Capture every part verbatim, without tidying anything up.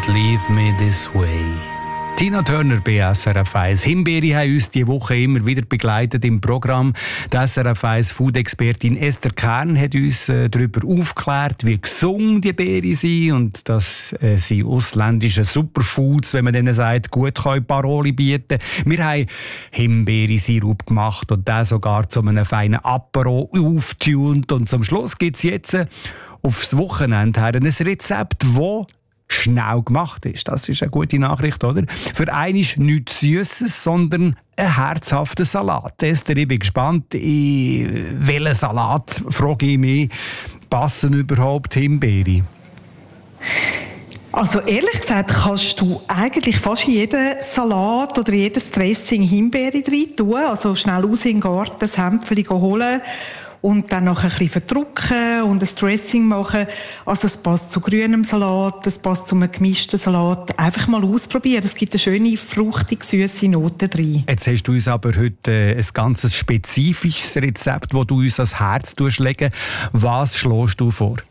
Leave Me This Way. Tina Turner bei S R F eins. Himbeere haben uns diese Woche immer wieder begleitet im Programm. Die S R F eins Food-Expertin Esther Kern hat uns äh, darüber aufgeklärt, wie gesund die Beeren sind und dass äh, sie ausländische Superfoods, wenn man denen sagt, gut können Paroli bieten. Wir haben Himbeere-Sirup gemacht und den sogar zu einem feinen Apero aufgetunt. Und zum Schluss gibt es jetzt äh, aufs Wochenende her ein Rezept, das schnell gemacht ist. Das ist eine gute Nachricht, oder? Für einen ist nichts Süßes, sondern ein herzhafter Salat. Esther, ich bin gespannt, in welchen Salat, frage ich mich, passen überhaupt Himbeere? Also ehrlich gesagt kannst du eigentlich fast in jeden Salat oder jedes Dressing Himbeere rein tun. Also schnell raus in den Garten, das Hämpfchen holen und dann noch ein bisschen verdrucken und ein Dressing machen. Also es passt zu grünem Salat, es passt zu einem gemischten Salat. Einfach mal ausprobieren. Es gibt eine schöne, fruchtig süße Note drin. Jetzt hast du uns aber heute ein ganz spezifisches Rezept, das du uns ans Herz legst. Was schlägst du vor?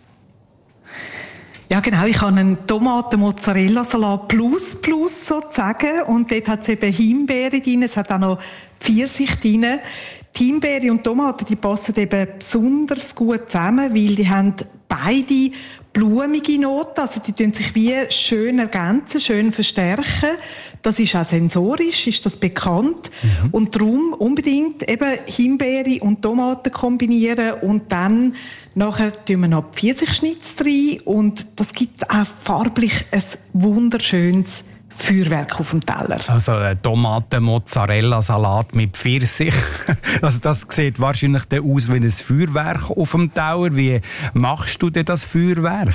Ja, genau. Ich habe einen Tomaten-Mozzarella-Salat plus plus sozusagen. Und dort hat es eben Himbeere drin. Es hat auch noch Pfirsich drin. Die Himbeere und Tomaten, die passen eben besonders gut zusammen, weil die haben beide blumige Noten. Also die tun sich wie schön ergänzen, schön verstärken. Das ist auch sensorisch, ist das bekannt. Mhm. Und darum unbedingt eben Himbeere und Tomaten kombinieren und dann nachher tun wir noch Pfirsichschnitz rein und das gibt auch farblich ein wunderschönes Feuerwerk auf dem Teller. Also ein Tomaten-Mozzarella-Salat mit Pfirsich. Also das sieht wahrscheinlich aus wie ein Feuerwerk auf dem Teller. Wie machst du denn das Feuerwerk?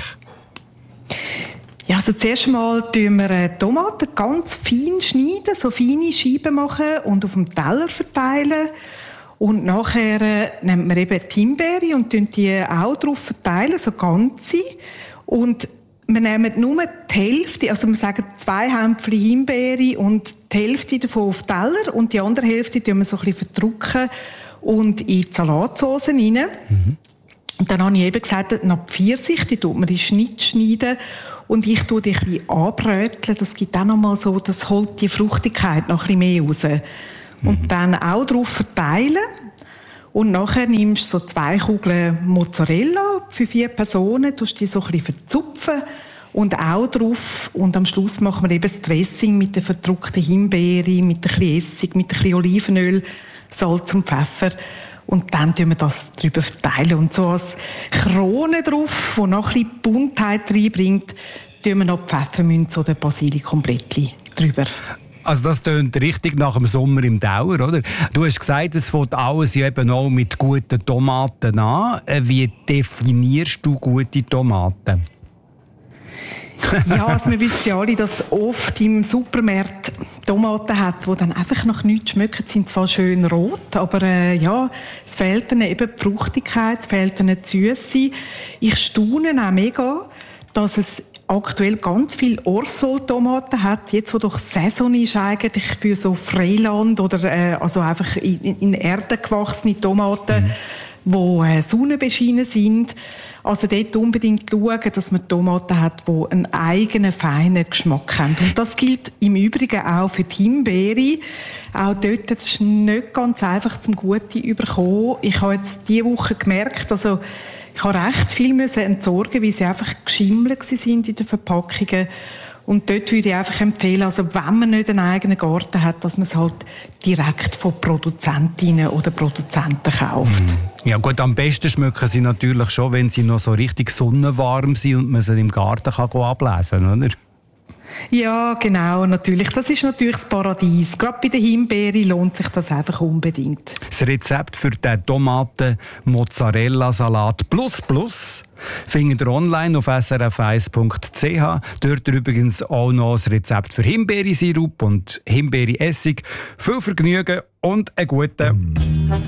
Ja, also zuerst mal tun wir Tomaten ganz fein schneiden, so feine Scheiben machen und auf dem Teller verteilen. Und nachher äh, nehmen wir eben die Himbeere und tun die auch drauf verteilen, so ganze. Und wir nehmen nur die Hälfte, also wir sagen zwei Hämpfchen Himbeere und die Hälfte davon auf den Teller und die andere Hälfte tun wir so ein bisschen verdrücken und in die Salatsauce rein. Mhm. Und dann habe ich eben gesagt, noch die Pfirsich, die tut man in Schnitt schneiden und ich tue die ein bisschen anbröteln. Das gibt auch noch mal so, das holt die Fruchtigkeit noch ein bisschen mehr raus. Mhm. Und dann auch drauf verteilen. Und nachher nimmst du so zwei Kugeln Mozzarella für vier Personen, tust die so ein bisschen verzupfen und auch drauf. Und am Schluss machen wir eben das Dressing mit der verdruckten Himbeere, mit ein bisschen Essig, mit ein bisschen Olivenöl, Salz und Pfeffer. Und dann tun wir das drüber verteilen. Und so als Krone drauf, die noch ein bisschen Buntheit reinbringt, tun wir noch Pfefferminz oder Basilikumblättchen drüber. Also das tönt richtig nach dem Sommer im Dauer, oder? Du hast gesagt, es fängt alles eben auch mit guten Tomaten an. Wie definierst du gute Tomaten? Ja, also wir wissen ja alle, dass oft im Supermarkt Tomaten hat, die dann einfach nach nichts schmecken, sind zwar schön rot, aber äh, ja, es fehlt ihnen eben die Fruchtigkeit, es fehlt ihnen die Süße. Ich staune auch mega, dass es aktuell ganz viele Orsol-Tomaten hat, jetzt wo doch Saison ist eigentlich für so Freiland oder äh, also einfach in, in Erde gewachsene Tomaten, mhm. wo äh, sonnenbeschienen sind. Also dort unbedingt schauen, dass man Tomaten hat, die einen eigenen, feinen Geschmack haben. Und das gilt im Übrigen auch für die Himbeere. Auch dort ist es nicht ganz einfach, zum Guten zu bekommen. Ich habe jetzt diese Woche gemerkt, also ich habe recht viel müssen entsorgen, weil sie einfach geschimmelt sind in den Verpackungen. Und dort würde ich einfach empfehlen, also wenn man nicht einen eigenen Garten hat, dass man es halt direkt von Produzentinnen oder Produzenten kauft. Mm. Ja gut, am besten schmecken sie natürlich schon, wenn sie noch so richtig sonnenwarm sind und man sie im Garten kann ablesen kann, oder? Ja, genau, natürlich. Das ist natürlich das Paradies. Gerade bei der Himbeere lohnt sich das einfach unbedingt. Das Rezept für den Tomaten-Mozzarella-Salat plus plus findet ihr online auf s r f eins punkt c h. Dort übrigens auch noch das Rezept für Himbeeresirup und Himbeeressig. Viel Vergnügen und einen guten